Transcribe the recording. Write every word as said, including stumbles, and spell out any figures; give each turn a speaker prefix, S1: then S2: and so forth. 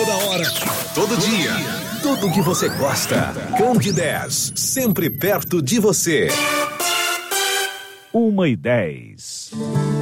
S1: Toda hora, todo dia, tudo que você gosta. Candidez, sempre perto de você.
S2: Uma e dez.